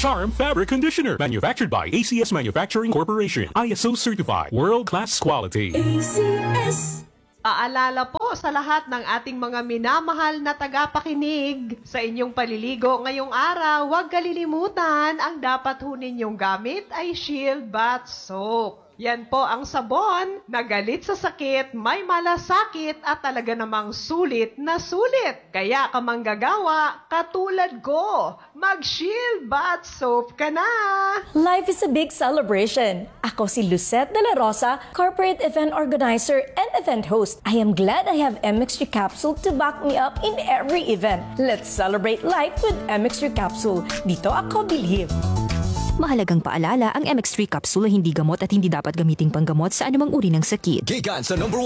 Charm Fabric Conditioner. Manufactured by ACS Manufacturing Corporation. ISO certified. World-class quality. ACS. Paalala po sa lahat ng ating mga minamahal na tagapakinig. Sa inyong paliligo ngayong araw, huwag kalilimutan, ang dapat ho ninyong gamit ay Shield Bath Soap. Yan po ang sabon na galit sa sakit, may malasakit at talaga namang sulit na sulit. Kaya ka manggagawa, katulad ko, mag-Shield Bath Soap ka na! Life is a big celebration. Ako si Lucette De La Rosa, Corporate Event Organizer and Event Host. I am glad I have MX3 Capsule to back me up in every event. Let's celebrate life with MX3 Capsule. Dito ako bilib. Mahalagang paalala, ang MX3 capsule ay hindi gamot at hindi dapat gamiting panggamot sa anumang uri ng sakit. Gigan sa number